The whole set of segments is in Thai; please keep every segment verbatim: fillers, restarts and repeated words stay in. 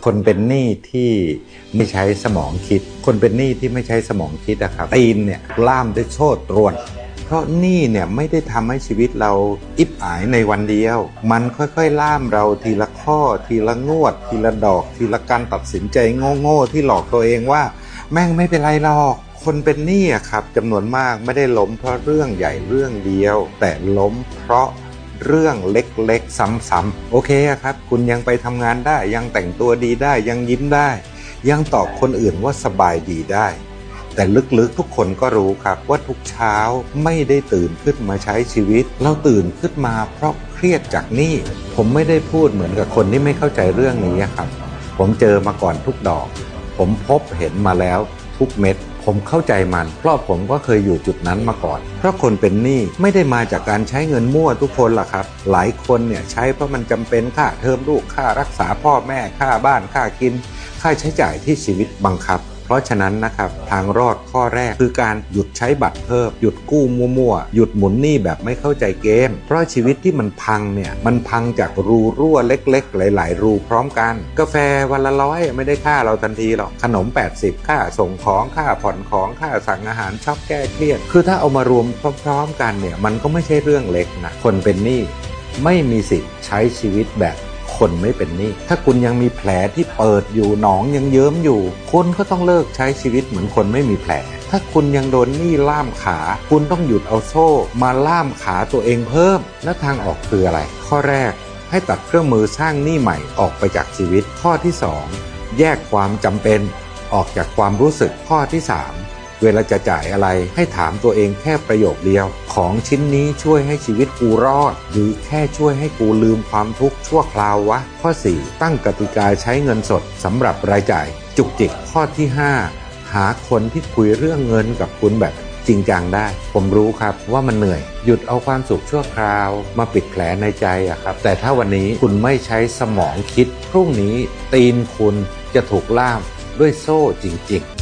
คนเป็นหนี้ที่ไม่ใช้สมองคิดคนเป็นหนี้ที่ไม่ใช้สมองคิดนะครับตีนเนี่ยล่ามด้วยโซ่ตรวนเพราะหนี้เนี่ยไม่ได้ทำให้ชีวิตเราอิบอายในวันเดียวมันค่อยๆล่ามเราทีละข้อทีละงวดทีละดอกทีละการตัดสินใจโง่ๆที่หลอกตัวเองว่าแม่งไม่เป็นไรหรอกคนเป็นหนี้ครับจำนวนมากไม่ได้ล้มเพราะเรื่องใหญ่เรื่องเดียวแต่ล้มเพราะเรื่องเล็กๆซ้ำๆโอเคครับคุณยังไปทำงานได้ยังแต่งตัวดีได้ยังยิ้มได้ยังตอบคนอื่นว่าสบายดีได้แต่ลึกๆทุกคนก็รู้ครับว่าทุกเช้าไม่ได้ตื่นขึ้นมาใช้ชีวิตเราตื่นขึ้นมาเพราะเครียดจากหนี้ผมไม่ได้พูดเหมือนกับคนที่ไม่เข้าใจเรื่องนี้ครับผมเจอมาก่อนทุกดอกผมพบเห็นมาแล้วทุกเม็ดผมเข้าใจมันเพราะผมก็เคยอยู่จุดนั้นมาก่อนเพราะคนเป็นหนี้ไม่ได้มาจากการใช้เงินมั่วทุกคนล่ะครับหลายคนเนี่ยใช้เพราะมันจำเป็นค่าเทอมลูกค่ารักษาพ่อแม่ค่าบ้านค่ากินค่าใช้จ่ายที่ชีวิตบังคับเพราะฉะนั้นนะครับทางรอดข้อแรกคือการหยุดใช้บัตรเพิ่มหยุดกู้มั่วๆหยุดหมุนหนี้แบบไม่เข้าใจเกมเพราะชีวิตที่มันพังเนี่ยมันพังจากรูรั่วเล็กๆหลายๆรูพร้อมกันกาแฟวันละร้อยไม่ได้ค่าเราทันทีหรอกขนมแปดสิบค่าส่งของค่าผ่อนของค่าสั่งอาหารช็อปแก้เครียดคือถ้าเอามารวมพร้อมๆกันเนี่ยมันก็ไม่ใช่เรื่องเล็กนะคนเป็นหนี้ไม่มีสิทธิ์ใช้ชีวิตแบบคนไม่เป็นหนี้ถ้าคุณยังมีแผลที่เปิดอยู่หนองยังเยิ้มอยู่คุณก็ต้องเลิกใช้ชีวิตเหมือนคนไม่มีแผลถ้าคุณยังโดนหนี้ล่ามขาคุณต้องหยุดเอาโซ่มาล่ามขาตัวเองเพิ่มแล้วทางออกคืออะไรข้อแรกให้ตัดเครื่องมือสร้างหนี้ใหม่ออกไปจากชีวิตข้อที่สองแยกความจำเป็นออกจากความรู้สึกข้อที่สามเวลาจะจ่ายอะไรให้ถามตัวเองแค่ประโยคเดียวของชิ้นนี้ช่วยให้ชีวิตกูรอดหรือแค่ช่วยให้กูลืมความทุกข์ชั่วคราววะข้อสี่ตั้งกติกาใช้เงินสดสำหรับรายจ่ายจุกจิกข้อที่ห้าหาคนที่คุยเรื่องเงินกับคุณแบบจริงจังได้ผมรู้ครับว่ามันเหนื่อยหยุดเอาความสุขชั่วคราวมาปิดแผลในใจอะครับแต่ถ้าวันนี้คุณไม่ใช้สมองคิดพรุ่งนี้ตีนคุณจะถูกล่ามด้วยโซ่จริงๆ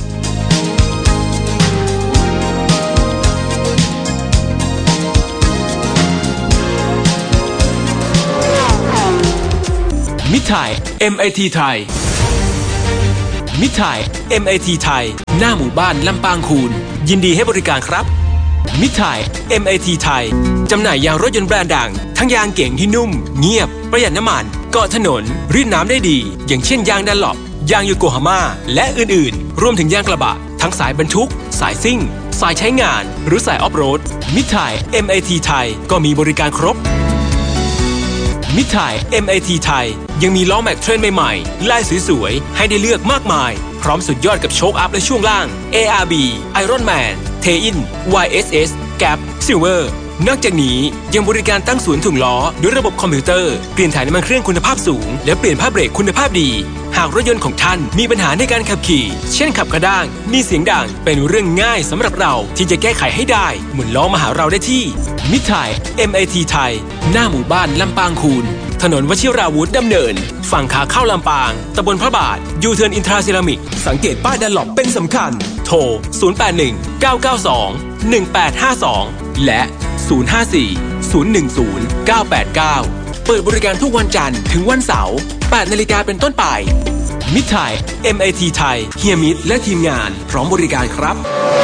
มิตรไทย เอ็ม ไอ ที ไทยมิตรไทย เอ็ม ไอ ที ไทยหน้าหมู่บ้านลำปางคูนยินดีให้บริการครับมิตรไทย เอ็ม ไอ ที ไทยจำหน่ายยางรถยนต์แบรนด์ดังทั้งยางเก่งที่นุ่มเงียบประหยัดน้ำมันเกาะถนนรีดน้ำได้ดีอย่างเช่นยางดันล็อปยางยูโกฮาม่าและอื่นๆรวมถึงยางกระบะทั้งสายบรรทุกสายซิ่งสายใช้งานหรือสายออฟโรดมิตรไทย เอ็ม ไอ ที ไทยก็มีบริการครบมิตรไทย เอ็ม ไอ ที ไทยยังมีล้อแม็กเทรนด์ใหม่ๆลายสวยๆให้ได้เลือกมากมายพร้อมสุดยอดกับโชคอัพและช่วงล่าง เอ อาร์ บี Iron Man เทอิน วาย เอส เอส Gap Silver นอกจากนี้ยังบริการตั้งศูนย์ถ่วงล้อด้วยระบบคอมพิวเตอร์เปลี่ยนถ่ายน้ำมันเครื่องคุณภาพสูงและเปลี่ยนผ้าเบรกคุณภาพดีหากรถยนต์ของท่านมีปัญหาในการขับขี่เช่นขับกระด้างมีเสียงดังเป็นเรื่องง่ายสำหรับเราที่จะแก้ไขให้ได้หมุนล้อมาหาเราได้ที่มิตรไทย เอ็ม ไอ ที ไทยหน้าหมู่บ้านลำปางคูนถนนวชิราวุธดำเนินฝั่งขาเข้าลำปางตำบลพระบาทยูเทิร์นอินทราเซรามิกสังเกตป้ายดันล็อปเป็นสำคัญโทรศูนย์ แปด หนึ่ง เก้า เก้า สอง หนึ่ง แปด ห้า สองและศูนย์ ห้า สี่ ศูนย์ หนึ่ง ศูนย์ เก้า แปด เก้าเปิดบริการทุกวันจันทร์ถึงวันเสาร์แปดนาฬิกาเป็นต้นไปมิตรไทย เอ็ม ไอ ที ไทยเฮียมิตรและทีมงานพร้อมบริการครับ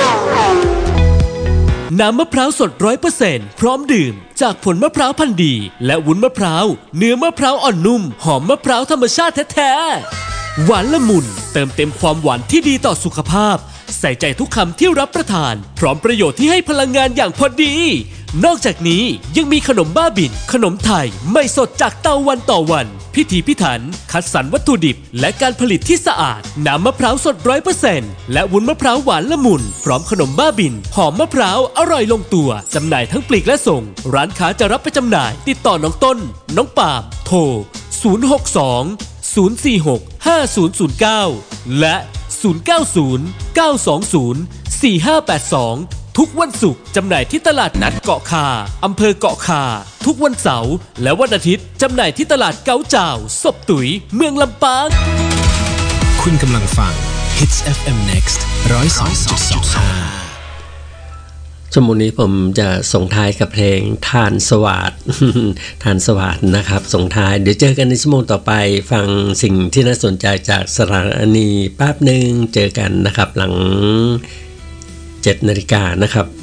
น้ำมะพร้าวสด ร้อยเปอร์เซ็นต์ พร้อมดื่มจากผลมะพร้าวพันธุ์ดีและวุ้นมะพร้าวเนื้อมะพร้าวอ่อนนุ่มหอมมะพร้าวธรรมชาติแท้ๆหวานละมุนเติมเต็มความหวานที่ดีต่อสุขภาพใส่ใจทุกคำที่รับประทานพร้อมประโยชน์ที่ให้พลังงานอย่างพอดีนอกจากนี้ยังมีขนมบ้าบินขนมไทยไม่สดจากเตาวันต่อวันพิถีพิถันคัดสรรวัตถุดิบและการผลิตที่สะอาดน้ำมะพร้าวสด ร้อยเปอร์เซ็นต์ และวุ้นมะพร้าวหวานละมุนพร้อมขนมบ้าบินหอมมะพร้าวอร่อยลงตัวจำหน่ายทั้งปลีกและส่งร้านค้าจะรับไปจำหน่ายติดต่อน้องต้นน้องปาล์มโทรศูนย์ หก สอง ศูนย์ สี่ หก ห้า ศูนย์ ศูนย์ เก้าและศูนย์ เก้า ศูนย์ เก้า สอง ศูนย์ สี่ ห้า แปด สองทุกวันศุกร์จำหน่ายที่ตลาดนัดเกาะคาอำเภอเกาะคาทุกวันเสาร์และวันอาทิตย์จำหน่ายที่ตลาดเก๋าจ่าวศพตุ๋ยเมืองลำปางคุณกำลังฟัง Hits เอฟ เอ็ม Next หนึ่งศูนย์สองจุดสองห้าชั่วโมงนี้ผมจะส่งท้ายกับเพลงทานสวัสดิ์ ทานสวัสดิ์นะครับส่งท้ายเดี๋ยวเจอกันในชั่วโมงต่อไปฟังสิ่งที่น่าสนใจจากสถานีแป๊บหนึ่งเจอกันนะครับหลังเจ็ดนาฬิกานะครับ